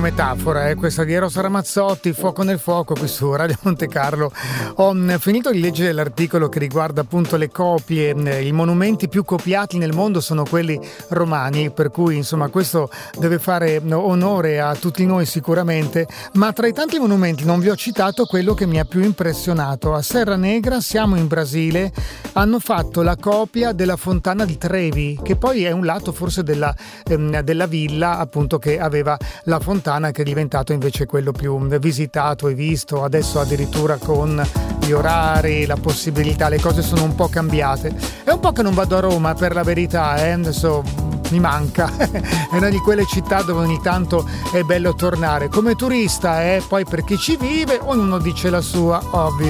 metafora, questa di Eros Ramazzotti, Fuoco nel fuoco, qui su Radio Monte Carlo. Ho finito di leggere l'articolo che riguarda appunto le copie. I monumenti più copiati nel mondo sono quelli romani, per cui insomma questo deve fare onore a tutti noi sicuramente, ma tra i tanti monumenti non vi ho citato quello che mi ha più impressionato. A Serra Negra, siamo in Brasile, hanno fatto la copia della fontana di Trevi, che poi è un lato forse della villa appunto che aveva la fontana, che è diventato invece quello più visitato e visto adesso, addirittura con gli orari, la possibilità, le cose sono un po' cambiate. È un po' che non vado a Roma, per la verità, adesso mi manca. È una di quelle città dove ogni tanto è bello tornare come turista, poi per chi ci vive ognuno dice la sua, ovvio.